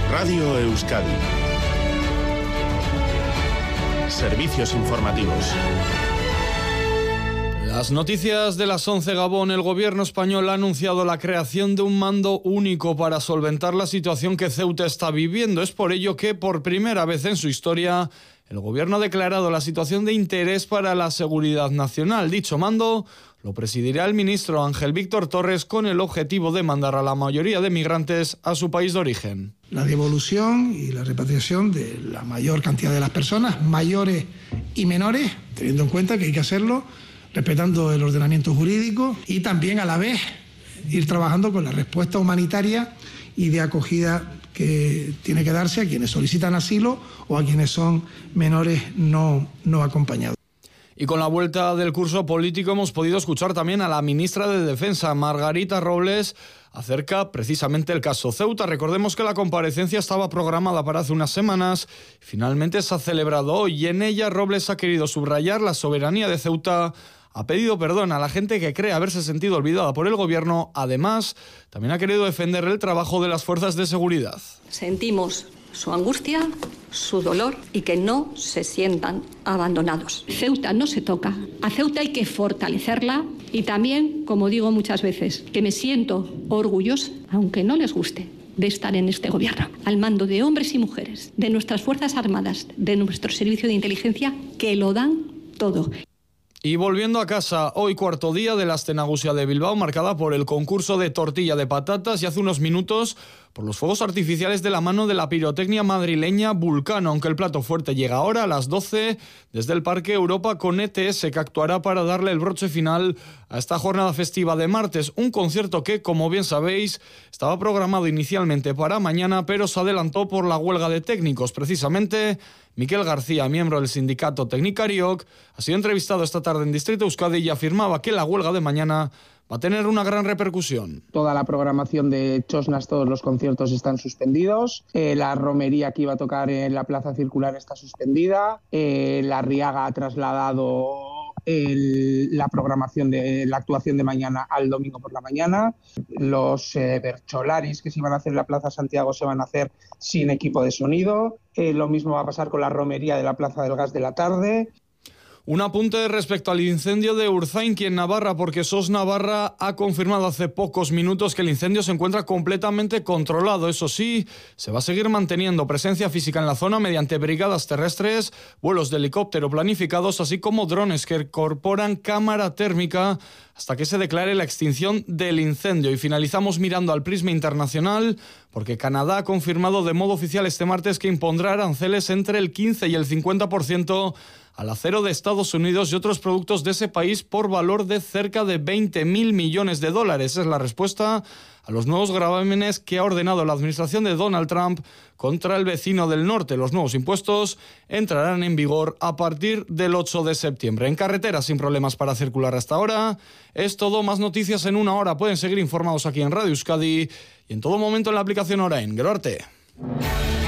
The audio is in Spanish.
Radio Euskadi. Servicios informativos. Las noticias de las 11, Gabón. El gobierno español ha anunciado la creación de un mando único para solventar la situación que Ceuta está viviendo. Es por ello que, por primera vez en su historia, el gobierno ha declarado la situación de interés para la seguridad nacional. Dicho mando lo presidirá el ministro Ángel Víctor Torres, con el objetivo de mandar a la mayoría de migrantes a su país de origen. La devolución y la repatriación de la mayor cantidad de las personas, mayores y menores, teniendo en cuenta que hay que hacerlo respetando el ordenamiento jurídico y también a la vez ir trabajando con la respuesta humanitaria y de acogida que tiene que darse a quienes solicitan asilo o a quienes son menores no acompañados. Y con la vuelta del curso político hemos podido escuchar también a la ministra de Defensa, Margarita Robles, acerca precisamente del caso Ceuta. Recordemos que la comparecencia estaba programada para hace unas semanas, finalmente se ha celebrado hoy y en ella Robles ha querido subrayar la soberanía de Ceuta. Ha pedido perdón a la gente que cree haberse sentido olvidada por el gobierno. Además, también ha querido defender el trabajo de las fuerzas de seguridad. Sentimos su angustia, su dolor y que no se sientan abandonados. Ceuta no se toca. A Ceuta hay que fortalecerla y también, como digo muchas veces, que me siento orgullosa, aunque no les guste, de estar en este gobierno, al mando de hombres y mujeres, de nuestras Fuerzas Armadas, de nuestro servicio de inteligencia, que lo dan todo. Y volviendo a casa, hoy cuarto día de la Astenagusia de Bilbao, marcada por el concurso de tortilla de patatas y hace unos minutos por los fuegos artificiales de la mano de la pirotecnia madrileña Vulcano, aunque el plato fuerte llega ahora a las 12 desde el Parque Europa con ETS, que actuará para darle el broche final a esta jornada festiva de martes. Un concierto que, como bien sabéis, estaba programado inicialmente para mañana, pero se adelantó por la huelga de técnicos. Precisamente, Miquel García, miembro del sindicato Tecnicariok, ha sido entrevistado esta tarde en Distrito Euskadi y afirmaba que la huelga de mañana va a tener una gran repercusión. Toda la programación de Chosnas, todos los conciertos están suspendidos. La romería que iba a tocar en la Plaza Circular está suspendida. La Riaga ha trasladado la programación de la actuación de mañana al domingo por la mañana. Los bercholaris que se iban a hacer en la Plaza Santiago se van a hacer sin equipo de sonido. Lo mismo va a pasar con la romería de la Plaza del Gas de la tarde. Un apunte respecto al incendio de Urzainqui en Navarra, porque SOS Navarra ha confirmado hace pocos minutos que el incendio se encuentra completamente controlado. Eso sí, se va a seguir manteniendo presencia física en la zona mediante brigadas terrestres, vuelos de helicóptero planificados, así como drones que incorporan cámara térmica hasta que se declare la extinción del incendio. Y finalizamos mirando al prisma internacional, porque Canadá ha confirmado de modo oficial este martes que impondrá aranceles entre el 15 y el 50% al acero de Estados Unidos y otros productos de ese país por valor de cerca de 20.000 millones de dólares. Es la respuesta a los nuevos gravámenes que ha ordenado la administración de Donald Trump contra el vecino del norte. Los nuevos impuestos entrarán en vigor a partir del 8 de septiembre. En carretera sin problemas para circular hasta ahora. Es todo, más noticias en una hora. Pueden seguir informados aquí en Radio Euskadi y en todo momento en la aplicación Orain. Gero arte.